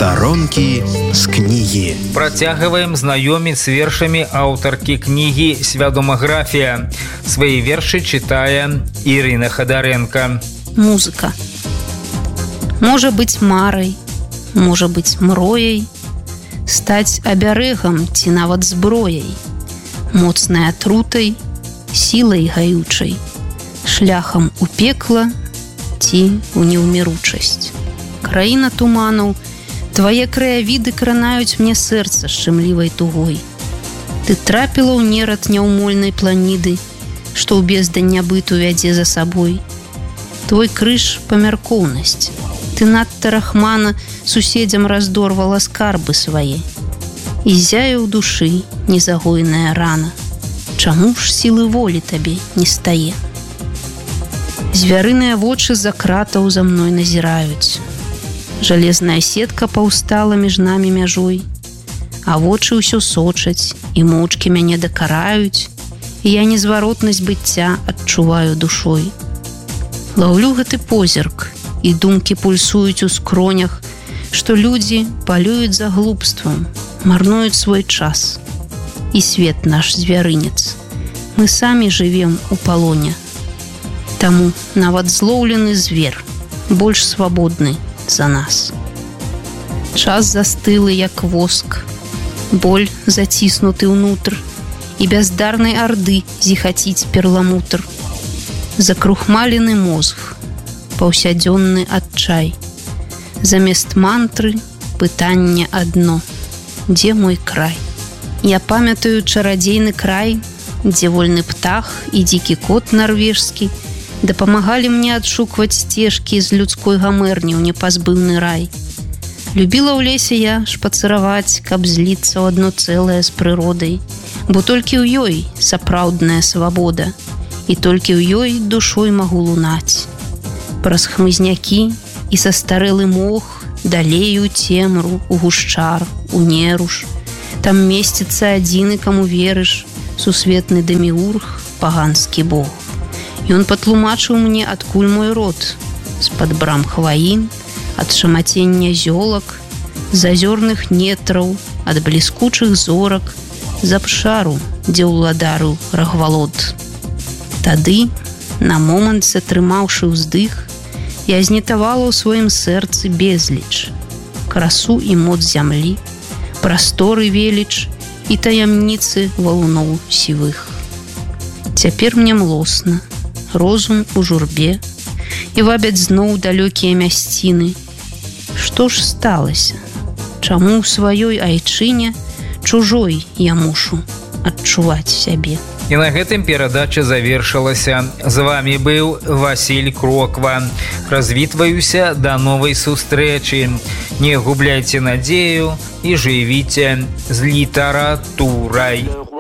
Старонкі з кнігі. Працягваем знаёміць з вершамі аўтаркі кнігі «Свядомаграфія». Свае вершы чытае Ірына Хадарэнка. Музыка. Можа быць марай, можа быць мрояй, стаць абярэгам ці нават зброяй, моцнай атрутай, сілай гаючай, шляхам у пекла ці ў неўміручасць. Краіна туманаў, твае краявіды кранаюць мне сэрца шчымлівай тугой. Ты трапіла ў нерад няўмольнай планіды, што ў бездань нябыту вядзе за сабой. Твой крыж памяркоўнасць. Ты надта рахмана суседзям раздорвала скарбы свае. І зяе ў душы незагойная рана. Чаму ж сілы волі табе не стае? Звярыныя вочы за кратаў за мной назіраюць. Жалезная сетка паўстала між намі мяжой, а вочы ўсё сочаць і моўчкі мяне дакараюць, і я незваротнасць быцця адчуваю душой. Лаўлю гэты позірк, і думкі пульсуюць у скронях, што людзі палююць за глупствам, марнуюць свой час. І свет наш звярынец. Мы самі жывем у палоне. Таму нават злоўлены звер больш свабодны за нас. Час застылы, як воск, боль заціснуты ўнутр, і бяздарнай арды зіхаціць перламутр. Закрухмалены мозг, паўсядзённы адчай. Замест мантры пытанне адно: дзе мой край? Я памятаю чарадзейны край, дзе вольны птах і дзікі кот нарвежскі дапамагалі мне адшукваць сцежкі з людской гамэрні ў непазбыўны рай. Любіла ў лесе я шпацыраваць, каб зліцца ў адно цэлае з прыродай, бо толькі ў ёй сапраўдная свабода, і толькі ў ёй душой магу лунаць. Праз хмызнякі і састарэлы мох далей у цемру, у гушчар, у неруш. Там месціцца адзіны, каму верыш, сусветны дэміург, паганскі бог. Ён патлумачыў мне, адкуль мой род: з-пад брам хваін, ад шамацення зёлак, з азёрных нетраў, ад бліскучых зорак, з абшару, дзе ўладарыў рагвалод. Тады, на момант затрымаўшы ўздых, я знітавала ў сваім сэрцы безліч, красу і моц зямлі, прасторы веліч і таямніцы валуноў сівых. Цяпер мне млосна, розум у журбе, і вабяць зноў далёкія мясціны. Што ж сталася? Чаму ў сваёй айчыне чужой я мушу адчуваць сябе? І на гэтым перадача завершылася. З вамі быў Васіль Кроква. Развітваюся да новай сустрэчы. Не губляйце надзею і жывіце з літаратурай.